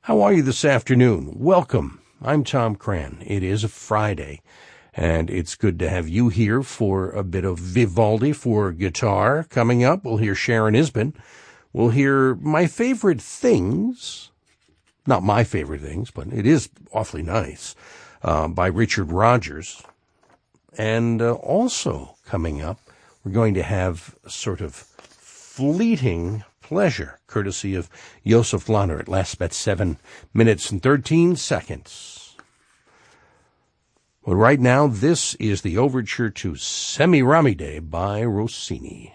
How are you this afternoon? Welcome. I'm Tom Cran. It is a Friday, and it's good to have you here for a bit of Vivaldi for guitar. Coming up, we'll hear Sharon Isbin. We'll hear My Favorite Things. Not my favorite things, but it is awfully nice, by Richard Rodgers. And also coming up, we're going to have a sort of fleeting pleasure, courtesy of Joseph Lahner. It lasts about 7 minutes and 13 seconds. Well, right now, this is the overture to Semiramide by Rossini.